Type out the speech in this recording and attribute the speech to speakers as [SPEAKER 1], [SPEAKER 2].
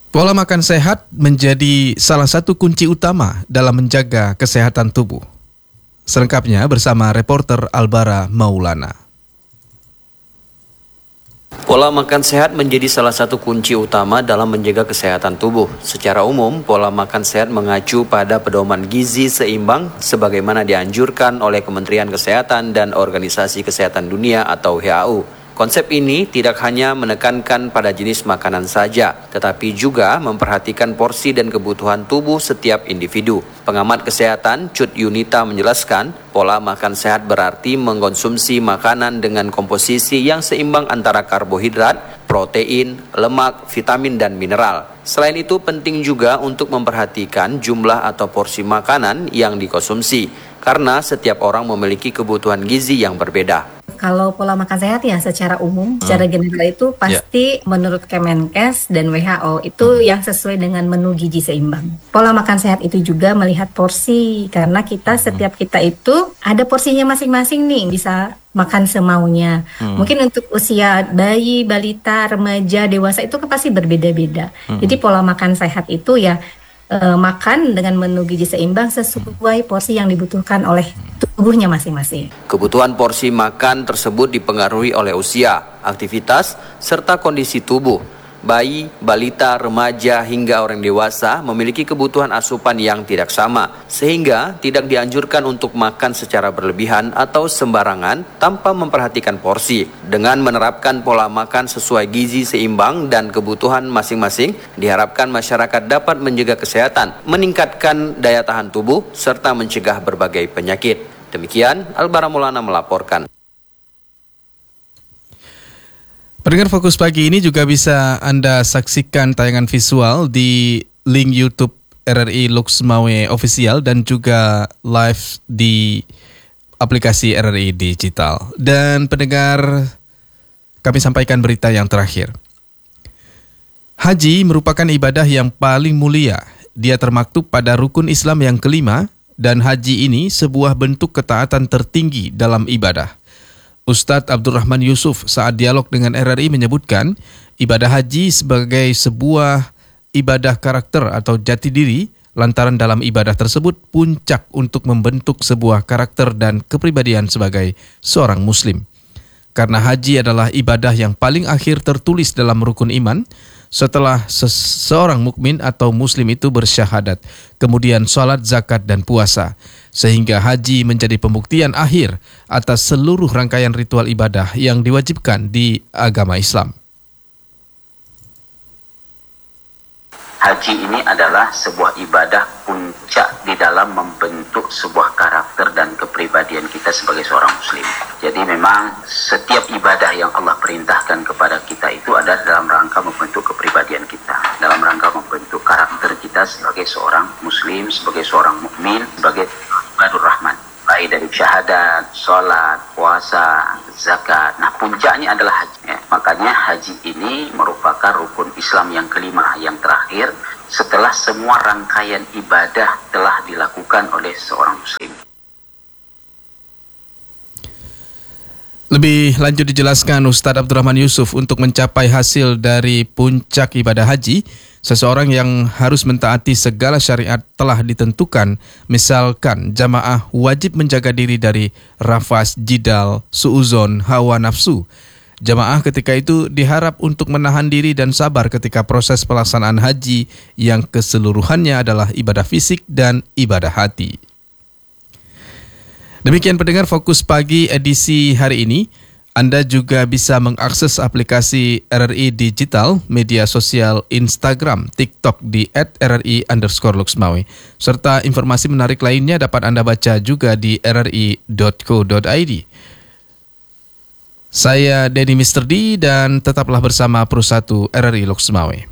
[SPEAKER 1] Pola makan sehat menjadi salah satu kunci utama dalam menjaga kesehatan tubuh. Selengkapnya bersama reporter Albara Maulana.
[SPEAKER 2] Pola makan sehat menjadi salah satu kunci utama dalam menjaga kesehatan tubuh. Secara umum, pola makan sehat mengacu pada pedoman gizi seimbang sebagaimana dianjurkan oleh Kementerian Kesehatan dan Organisasi Kesehatan Dunia atau WHO. Konsep ini tidak hanya menekankan pada jenis makanan saja, tetapi juga memperhatikan porsi dan kebutuhan tubuh setiap individu. Pengamat kesehatan Cut Yunita menjelaskan, pola makan sehat berarti mengkonsumsi makanan dengan komposisi yang seimbang antara karbohidrat, protein, lemak, vitamin, dan mineral. Selain itu, penting juga untuk memperhatikan jumlah atau porsi makanan yang dikonsumsi, karena setiap orang memiliki kebutuhan gizi yang berbeda.
[SPEAKER 3] Kalau pola makan sehat ya secara umum, secara general itu pasti menurut Kemenkes dan WHO itu yang sesuai dengan menu gizi seimbang. Pola makan sehat itu juga melihat porsi, karena setiap kita itu ada porsinya masing-masing nih, bisa makan semaunya. Mungkin untuk usia bayi, balita, remaja, dewasa itu pasti berbeda-beda. Jadi pola makan sehat itu ya makan dengan menu gizi seimbang sesuai porsi yang dibutuhkan oleh tubuhnya masing-masing.
[SPEAKER 2] Kebutuhan porsi makan tersebut dipengaruhi oleh usia, aktivitas, serta kondisi tubuh. Bayi, balita, remaja, hingga orang dewasa memiliki kebutuhan asupan yang tidak sama, sehingga tidak dianjurkan untuk makan secara berlebihan atau sembarangan tanpa memperhatikan porsi. Dengan menerapkan pola makan sesuai gizi seimbang dan kebutuhan masing-masing, diharapkan masyarakat dapat menjaga kesehatan, meningkatkan daya tahan tubuh, serta mencegah berbagai penyakit. Demikian, Albara Maulana melaporkan.
[SPEAKER 1] Pendengar Fokus Pagi ini juga bisa Anda saksikan tayangan visual di link YouTube RRI Lux Mawai Official dan juga live di aplikasi RRI Digital. Dan pendengar, kami sampaikan berita yang terakhir. Haji merupakan ibadah yang paling mulia. Dia termaktub pada rukun Islam yang kelima, dan haji ini sebuah bentuk ketaatan tertinggi dalam ibadah. Ustadz Abdurrahman Yusuf saat dialog dengan RRI menyebutkan ibadah haji sebagai sebuah ibadah karakter atau jati diri lantaran dalam ibadah tersebut puncak untuk membentuk sebuah karakter dan kepribadian sebagai seorang muslim. Karena haji adalah ibadah yang paling akhir tertulis dalam rukun iman setelah seorang mukmin atau muslim itu bersyahadat, kemudian sholat, zakat, dan puasa. Sehingga haji menjadi pembuktian akhir atas seluruh rangkaian ritual ibadah yang diwajibkan di agama Islam.
[SPEAKER 4] Haji ini adalah sebuah ibadah puncak di dalam membentuk sebuah karakter dan kepribadian kita sebagai seorang muslim. Jadi memang setiap ibadah yang Allah perintahkan kepada kita itu ada dalam rangka membentuk kepribadian kita, dalam rangka membentuk karakter kita sebagai seorang muslim, sebagai seorang mukmin, sebagai ibadur rahman. Baik dari syahadat, sholat, puasa, zakat. Nah, puncaknya adalah haji. Makanya haji ini merupakan rukun Islam yang kelima, yang terakhir setelah semua rangkaian ibadah telah dilakukan oleh seorang muslim.
[SPEAKER 1] Lebih lanjut dijelaskan Ustadz Abdurrahman Yusuf, untuk mencapai hasil dari puncak ibadah haji, seseorang yang harus mentaati segala syariat telah ditentukan. Misalkan jamaah wajib menjaga diri dari rafas, jidal, suuzon, hawa nafsu. Jamaah ketika itu diharap untuk menahan diri dan sabar ketika proses pelaksanaan haji yang keseluruhannya adalah ibadah fisik dan ibadah hati. Demikian pendengar Fokus Pagi edisi hari ini. Anda juga bisa mengakses aplikasi RRI Digital, media sosial Instagram, TikTok di @RRI_Luxmawai. Serta informasi menarik lainnya dapat Anda baca juga di rri.co.id. Saya Denny Mr. D dan tetaplah bersama Pro 1 RRI Luxmawai.